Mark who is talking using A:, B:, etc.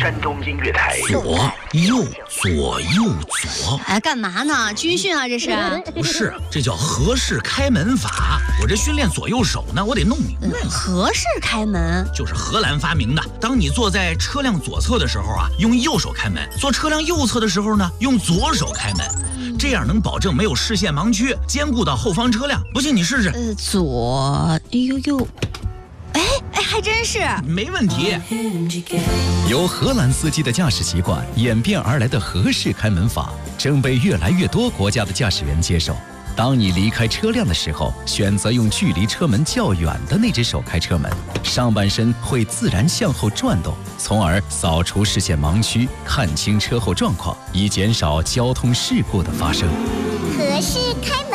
A: 山东音乐台。
B: 左右左右左。
C: 哎，干嘛呢？军训啊，这是？
B: 不是，这叫合适开门法。我这训练左右手呢，我得弄明白。
C: 合适开门
B: 就是荷兰发明的。当你坐在车辆左侧的时候啊，用右手开门；坐车辆右侧的时候呢，用左手开门。这样能保证没有视线盲区，兼顾到后方车辆。不信你试试。
C: 左右。哎，还真是
B: 没问题。
D: 由荷兰司机的驾驶习惯演变而来的合适开门法，正被越来越多国家的驾驶员接受。当你离开车辆的时候，选择用距离车门较远的那只手开车门，上半身会自然向后转动，从而扫除视线盲区，看清车后状况，以减少交通事故的发生。
E: 合适开门。